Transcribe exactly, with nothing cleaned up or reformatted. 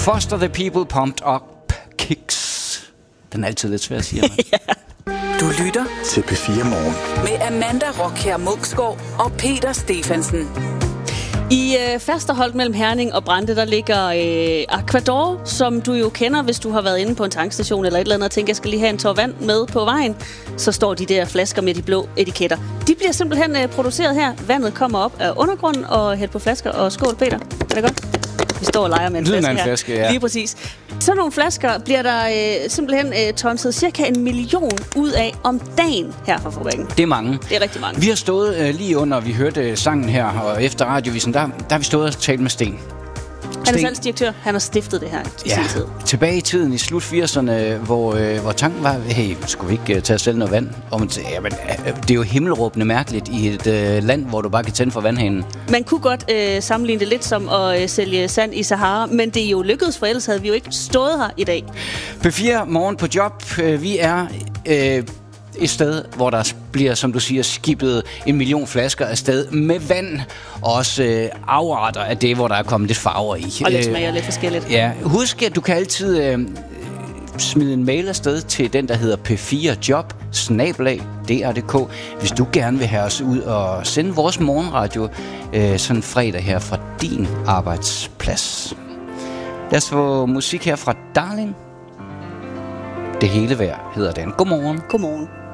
Foster the People, Pumped Up Kicks. Den er altid lidt svær at sige. Ja. Du lytter til P fire Morgen med Amanda Rockher Munksgaard og Peter Stefansen. I øh, Fasterholt mellem Herning og Brande, der ligger øh, Aquador, som du jo kender, hvis du har været inde på en tankstation eller et eller andet, og tænker, jeg skal lige have en tår vand med på vejen. Så står de der flasker med de blå etiketter. De bliver simpelthen øh, produceret her. Vandet kommer op af undergrunden og hældt på flasker. Og skål, Peter. Er det godt? Vi står og leger med en Lyden flaske, en her. flaske ja. Lige præcis. Sådan nogle flasker bliver der øh, simpelthen øh, tonset cirka en million ud af om dagen her fra fabrikken. Det er mange. Det er rigtig mange. Vi har stået øh, lige under, vi hørte øh, sangen her, og efter radiovisen, der, der har vi stået og talt med Sten. Han er salgsdirektør. Han har stiftet det her i ja, sin tid. Tilbage i tiden, i slut firserne, hvor, øh, hvor tanken var, hey, skulle vi ikke uh, tage os selv noget vand? Og man sagde, jamen, øh, det er jo himmelråbende mærkeligt i et øh, land, hvor du bare kan tænde for vandhanen. Man kunne godt øh, sammenligne det lidt som at øh, sælge sand i Sahara, men det er jo lykkedes, for ellers havde vi jo ikke stået her i dag. P fire Morgen på job. Vi er øh, et sted, hvor der bliver, som du siger, skibet en million flasker afsted med vand. Og også øh, afarter af det, hvor der er kommet lidt farver i. Og lidt smager øh, lidt forskelligt. Ja, husk, at du kan altid øh, smide en mail afsted til den, der hedder P fire job snabel-a d r punktum d k, hvis du gerne vil have os ud og sende vores morgenradio øh, sådan en fredag her fra din arbejdsplads. Lad os få musik her fra Darling. Det hele værd hedder den. Godmorgen. Godmorgen.